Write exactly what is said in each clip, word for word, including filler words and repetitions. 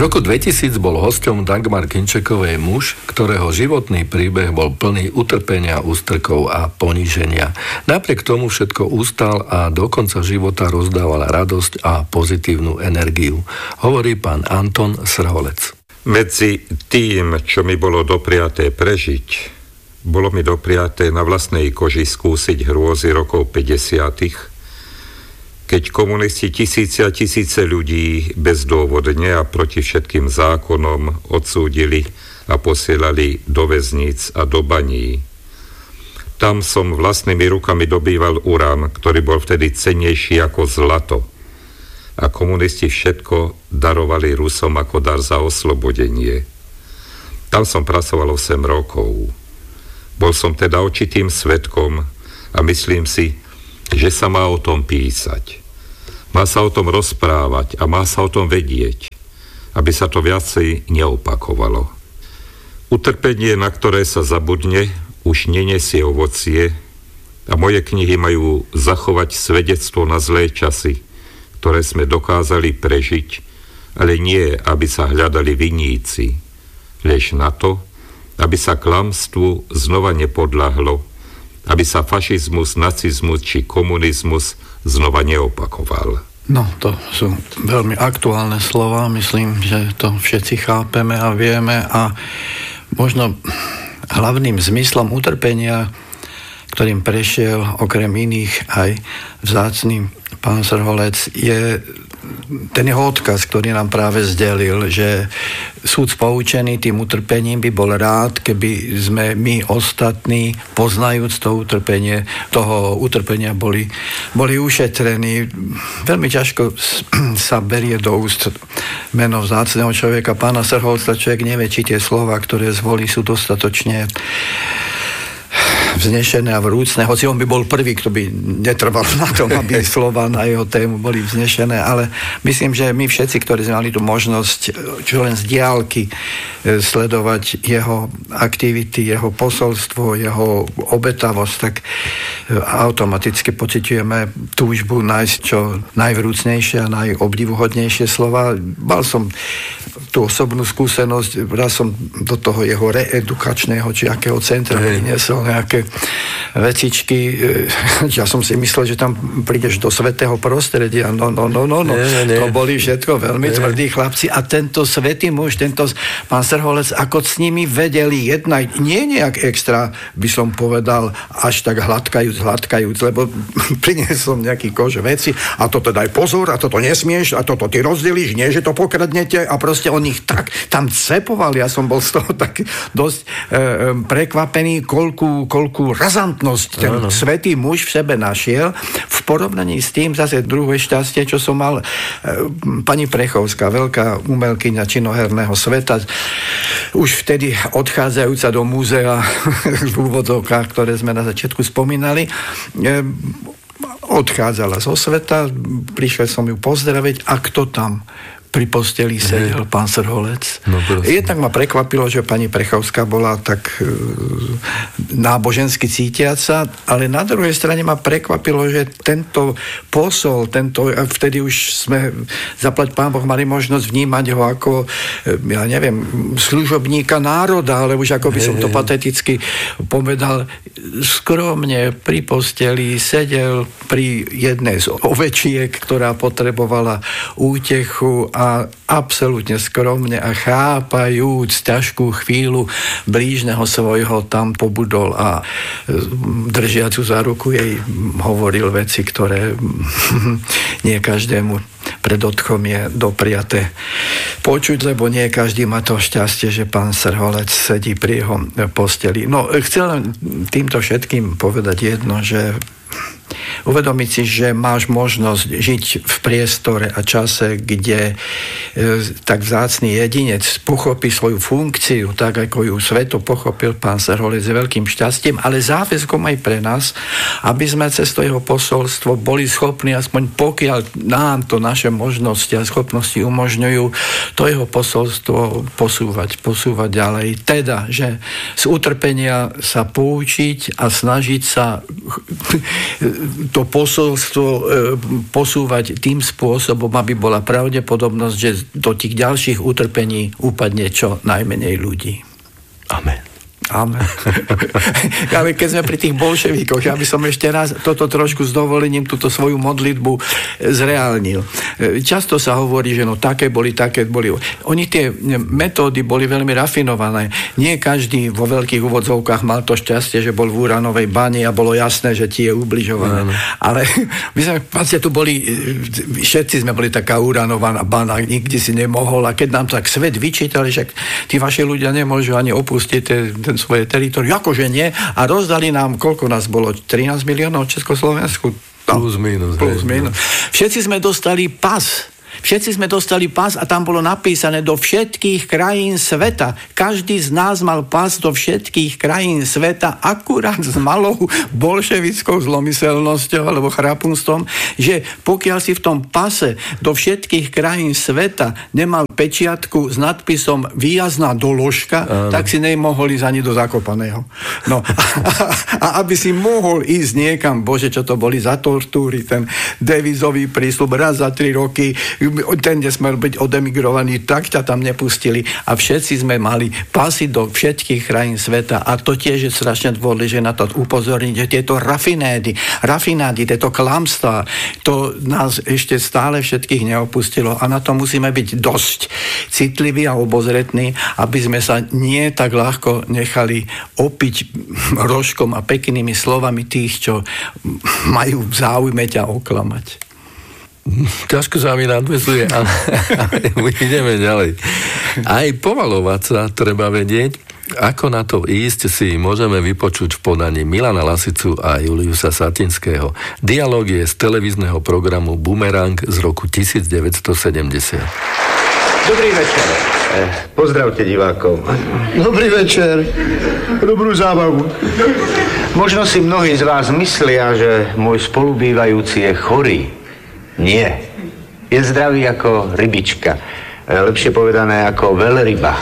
roku dvetisíc bol hosťom Dagmar Kinčekovej muž, ktorého životný príbeh bol plný utrpenia, ústrkov a poníženia. Napriek tomu všetko ustal a do konca života rozdával radosť a pozitívnu energiu. Hovorí pán Anton Srholec. Medzi tým, čo mi bolo dopriaté prežiť, bolo mi dopriaté na vlastnej koži skúsiť hrôzy rokov päťdesiatych, keď komunisti tisíce a tisíce ľudí bezdôvodne a proti všetkým zákonom odsúdili a posielali do väzníc a do baní. Tam som vlastnými rukami dobýval urán, ktorý bol vtedy cennejší ako zlato. A komunisti všetko darovali Rusom ako dar za oslobodenie. Tam som pracoval osem rokov. Bol som teda očitým svedkom a myslím si, že sa má o tom písať. Má sa o tom rozprávať a má sa o tom vedieť, aby sa to viacej neopakovalo. Utrpenie, na ktoré sa zabudne, už nenesie ovocie a moje knihy majú zachovať svedectvo na zlé časy, ktoré sme dokázali prežiť, ale nie, aby sa hľadali vinníci, lež na to, aby sa klamstvu znova nepodľahlo, aby sa fašizmus, nacizmus či komunizmus znova neopakoval. No, to sú veľmi aktuálne slova, myslím, že to všetci chápeme a vieme a možno hlavným zmyslom utrpenia, ktorým prešiel okrem iných aj vzácny pán Srholec, je ten jeho odkaz, ktorý nám práve zdelil, že súd poučený tým utrpením by bol rád, keby sme my ostatní, poznajúc to utrpenie, toho utrpenia boli, boli ušetrení. Veľmi ťažko sa berie do úst meno vzácneho človeka, pána Srholca. Človek nevie, či tie slova, ktoré zvolí, sú dostatočne vznešené a vrúcne, hoci on by bol prvý, kto by netrval na tom, aby slova na jeho tému boli vznešené, ale myslím, že my všetci, ktorí sme mali tú možnosť čo len z diaľky sledovať jeho aktivity, jeho posolstvo, jeho obetavosť, tak automaticky pociťujeme túžbu nájsť čo najvrúcnejšie a najobdivuhodnejšie slova. Mal som tú osobnú skúsenosť, raz som do toho jeho reedukačného či akého centra priniesol nejaké vecičky. Ja som si myslel, že tam prídeš do svätého prostredia. No, no, no, no, no. Nie, nie. To boli všetko veľmi nie. tvrdí chlapci. A tento svätý muž, tento pán Srholec, ako s nimi vedeli jednať, nie nejak extra, by som povedal, až tak hladkajúc, hladkajúc, lebo priniesol nejaký kož veci a toto daj pozor, a toto nesmieš, a toto ty rozdelíš, nie, že to pokradnete, a proste on ich tak tam cepoval. Ja som bol z toho tak dosť e, prekvapený, koľku, koľku razantnosť ten ano. Svätý muž v sebe našiel v porovnaní s tým zase druhé šťastie, čo som mal e, pani Prechovská, veľká umelkyňa činoherného sveta, už vtedy odchádzajúca do múzea v úvodzovkách, ktoré sme na začiatku spomínali, e, odchádzala zo sveta, prišiel som ju pozdraviť a kto tam pri posteli sedel pán Srholec. No, jednak ma prekvapilo, že pani Prechovská bola tak e, nábožensky cítiaca, ale na druhej strane ma prekvapilo, že tento posol, tento, vtedy už sme, zaplať pán Boh, mali možnosť vnímať ho ako, e, ja neviem, služobníka národa, ale už ako by som to pateticky povedal, skromne pri posteli sedel pri jednej z ovečiek, ktorá potrebovala útechu, a a absolútne skromne a chápajúc ťažkú chvíľu blížneho svojho tam pobudol a držiacu za ruku jej hovoril veci, ktoré nie každému pred odchom je dopriaté počuť, lebo nie každý má to šťastie, že pán Srholec sedí pri jeho posteli. No, chcel týmto všetkým povedať jedno, že uvedomiť si, že máš možnosť žiť v priestore a čase, kde e, tak vzácny jedinec pochopí svoju funkciu, tak ako ju sveto pochopil pán Srholec, s veľkým šťastím, ale záväzkom aj pre nás, aby sme cez to jeho posolstvo boli schopní, aspoň pokiaľ nám to naše možnosti a schopnosti umožňujú, to jeho posolstvo posúvať, posúvať ďalej. Teda, že z utrpenia sa poučiť a snažiť sa to posolstvo e, posúvať tým spôsobom, aby bola pravdepodobnosť, že do tých ďalších utrpení upadne čo najmenej ľudí. Amen. Amen. Ale keď sme pri tých bolševíkoch, ja by som ešte raz toto trošku s dovolením, túto svoju modlitbu zreálnil. Často sa hovorí, že no také boli, také boli. Oni tie metódy boli veľmi rafinované. Nie každý vo veľkých úvodzovkách mal to šťastie, že bol v uránovej bani a bolo jasné, že ti je ubližované. No. Ale my sme vlastne tu boli, všetci sme boli taká uranovaná bana, nikdy si nemohol, a keď nám tak svet vyčítali, že tí vaši ľudia nemôžu ani opustiť ten svoje teritorium, akože nie, a rozdali nám, koľko nás bolo, trinásť miliónov v Československu? Plus minus. Plus minus. Všetci sme dostali pas. Všetci sme dostali pas a tam bolo napísané do všetkých krajín sveta. Každý z nás mal pas do všetkých krajín sveta, akurát s malou bolševickou zlomyselnosťou alebo chrapunstvom, že pokiaľ si v tom pase do všetkých krajín sveta nemal pečiatku s nadpisom výjazná doložka, um. tak si nemohol ísť ani do Zakopaného. No a, a aby si mohol ísť niekam, bože, čo to boli za tortúry, ten devizový prísľub raz za tri roky, ten, kde sme byť odemigrovaní, tak ťa tam nepustili a všetci sme mali pasy do všetkých krajín sveta a to tiež je strašne dôležité na to upozorniť, že tieto rafinédy, rafinády, tieto klamstvá, to nás ešte stále všetkých neopustilo a na to musíme byť dosť citliví a obozretní, aby sme sa nie tak ľahko nechali opiť rožkom a peknými slovami tých, čo majú v záujme ťa oklamať. Ťažko sa mi nadväzuje, ale, ale ideme ďalej. Aj povalovať sa treba vedieť, ako na to ísť, si môžeme vypočuť v podaní Milana Lasicu a Juliusa Satinského. Dialóg je z televízneho programu Bumerang z roku devätnásťstosedemdesiat. Dobrý večer. Pozdravte divákov. Dobrý večer. Dobrú zábavu. Možno si mnohí z vás myslia, že môj spolubývajúci je chorý. Nie. Je zdravý ako rybička. Lepšie povedané ako veľryba.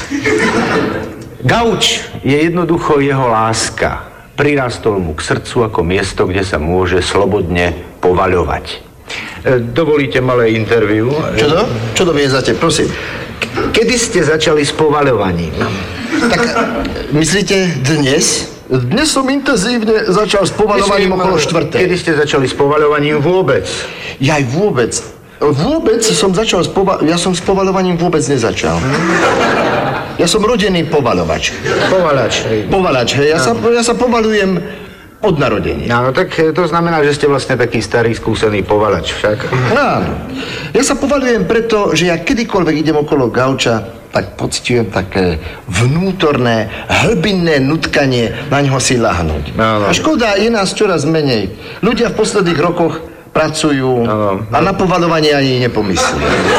Gauč je jednoducho jeho láska. Prirastol mu k srdcu ako miesto, kde sa môže slobodne povaľovať. Dovolíte malé interview? Čo to? Čo to viezate, prosím? Kedy ste začali s povaľovaním? Tak myslíte dnes? Dnes som intenzívne začal s povaľovaním okolo štvrtej. Kedy ste začali s povaľovaním vôbec? Ja aj vôbec. Vôbec som začal s povaľovaním, ja som s povaľovaním vôbec nezačal. Ja som rodený povaľovač. Povalač. Povalač, hej. Ja, sa, ja sa povaľujem od narodenia. No, tak to znamená, že ste vlastne taký starý, skúsený povalač, však? Áno. Ja sa povaľujem preto, že ja kedykoľvek idem okolo gauča, tak pocitujem také vnútorné, hlbinné nutkanie na ňo si lahnúť. No, no. A škoda, je nás čoraz menej. Ľudia v posledných rokoch pracujú no, no. a na povaľovanie ani nepomyslí.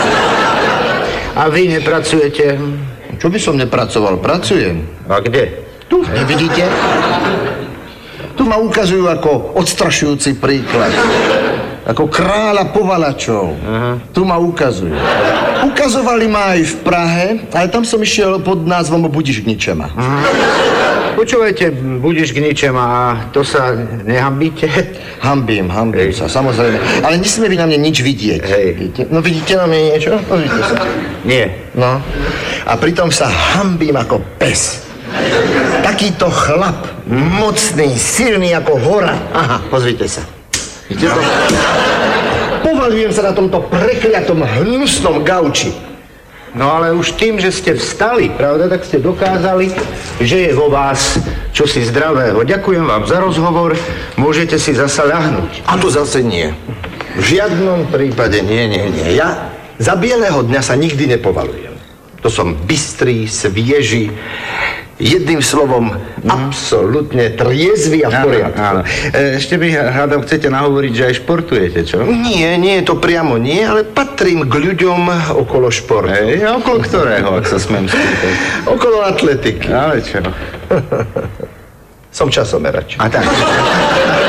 A vy nepracujete? Čo by som nepracoval? Pracujem. A kde? Tu, nevidíte? Tu ma ukazujú ako odstrašujúci príklad. Ako kráľa povalačov. Uh-huh. Tu ma ukazujú. Ukazovali ma aj v Prahe, ale tam som išiel pod názvom Budiš k ničema. Uh-huh. Počúvajte, Budiš k ničema, a to sa nehambíte? Hambím, hambím Hej. sa, samozrejme. Ale nesmie vy na mne nič vidieť. Hej. Vidíte? No vidíte na mne niečo? Pozrite sa. Nie. No. A pritom sa hambím ako pes. Takýto chlap, mocný, silný ako hora. Aha, pozrite sa. Vidíte to? Povaľujem sa na tomto prekliatom, hnusnom gauči. No ale už tým, že ste vstali, pravda, tak ste dokázali, že je vo vás čosi zdravého. Ďakujem vám za rozhovor, môžete si zasa ľahnúť. A to zase nie. V žiadnom prípade nie, nie, nie. Ja za bieleho dňa sa nikdy nepovaľujem. To som bystrý, svieži, jedným slovom mm. absolútne triezvy a v poriadku. Áno, áno. Ešte by, hádam, chcete nahovoriť, že aj športujete, čo? Nie, nie je to priamo nie, ale patrím k ľuďom okolo športu. Hej, a okolo ktorého, ak sa smiem spýtať? Okolo atletiky. Ale čo? Som časomerač. A tak.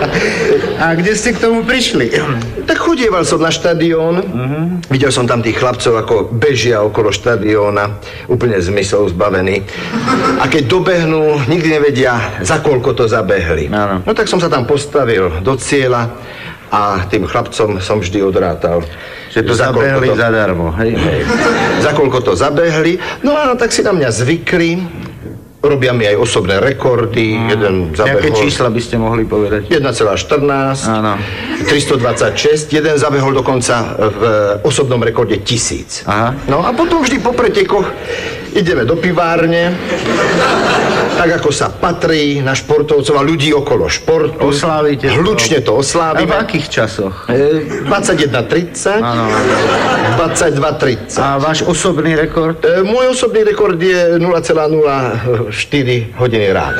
A kde ste k tomu prišli? Tak chodieval som na štadión. Uh-huh. Videl som tam tých chlapcov, ako bežia okolo štadióna. Úplne zmyslov zbavení. A keď dobehnú, nikdy nevedia, za koľko to zabehli. Áno. No tak som sa tam postavil do cieľa a tým chlapcom som vždy odrátal. Že to za zabehli to... zadarmo, hej? hej. Za koľko to zabehli. No a tak si na mňa zvykli. Robia mi aj osobné rekordy. Mm. Jeden zabehol... Nejaké čísla by ste mohli povedať? jeden celá štrnásť. Áno. tristodvadsaťšesť. Jeden zabehol dokonca v osobnom rekorde tisíc. Aha. No a potom vždy po pretekoch ideme do pivárne. Tak ako sa patrí na športovcov a ľudí okolo športu. Oslávite to. Hlučne to oslávime. A v akých časoch? E, dvadsaťjeden tridsať. Áno. dvadsaťdva tridsať. A váš osobný rekord? E, môj osobný rekord je nula celá nula štyri hodiny ráno.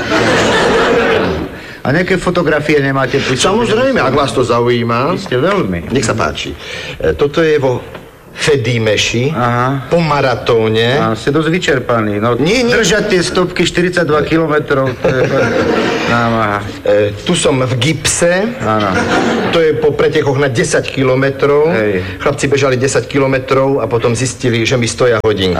A nejaké fotografie nemáte pri sebe? Samozrejme, ak vás to zaujíma. Vy ste veľmi. Nech sa páči. E, toto je vo Fedimeši, aha, po maratóne. A ste dosť vyčerpaní. No, nie, nie. Držať tie stopky štyridsaťdva kilometrov, to je námaha. E, tu som v gipse. Áno. To je po pretekoch na desať kilometrov. Hej. Chlapci bežali desať kilometrov a potom zistili, že mi stoja hodinky.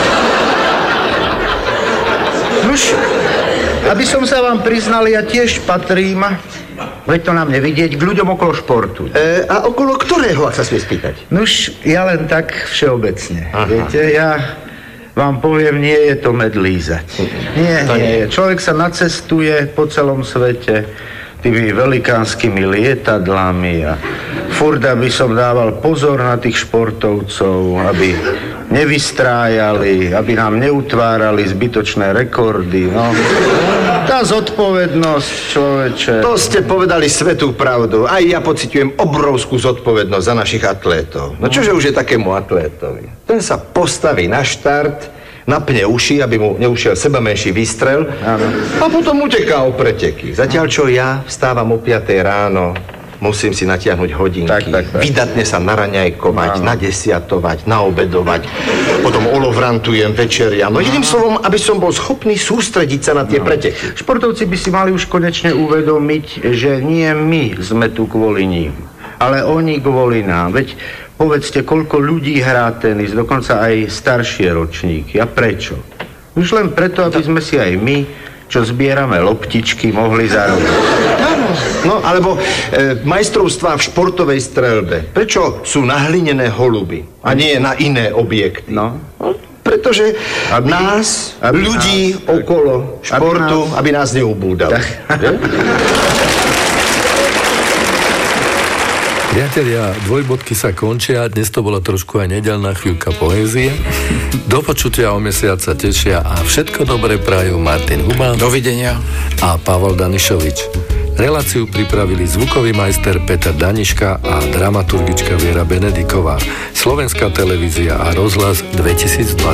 Nuž, aby som sa vám priznal, ja tiež patrím, veď to na mne vidieť, k ľuďom okolo športu. E, a okolo ktorého, ak sa smie spýtať? Nuž, ja len tak všeobecne. Aha. Viete, ja vám poviem, nie je to med lízať. Nie, nie, nie. Človek sa nacestuje po celom svete tými velikánskymi lietadlami a furt, aby som dával pozor na tých športovcov, aby nevystrájali, aby nám neutvárali zbytočné rekordy, no. Tá zodpovednosť, človeče. To ste povedali svätú pravdu. Aj ja pociťujem obrovskú zodpovednosť za našich atlétov. No čože už je takému atlétovi? Ten sa postaví na štart, napne uši, aby mu neušiel seba menší výstrel. Áno. A potom uteká o preteky. Zatiaľ, čo ja vstávam o piatej ráno, musím si natiahnuť hodinky, tak, tak, tak. Vydatne sa naraňajkovať, áno, nadesiatovať, naobedovať, potom olovrantujem, večeriam. No jedným slovom, aby som bol schopný sústrediť sa na tie no. preteky. Športovci by si mali už konečne uvedomiť, že nie my sme tu kvôli ním, ale oni kvôli nám. Veď povedzte, koľko ľudí hrá tenis, dokonca aj staršie ročníky. A prečo? Už len preto, aby sme si aj my, čo zbierame loptičky, mohli zarobiť. No, alebo e, majstrovstvá v športovej streľbe. Prečo sú na hlinené holuby a nie na iné objekty? No. No, pretože aby, nás, aby ľudí nás, okolo športu, aby nás, aby nás neubúdali. Priatelia, dvojbodky sa končia, dnes to bola trošku aj nedeľná chvíľka poézie. Do počutia o mesiac sa tešia a všetko dobré prajú Martin Hubán. Dovidenia. A Pavel Danišovič. Reláciu pripravili zvukový majster Peter Daniška a dramaturgička Viera Benediková. Slovenská televízia a rozhlas dvetisícdvadsať.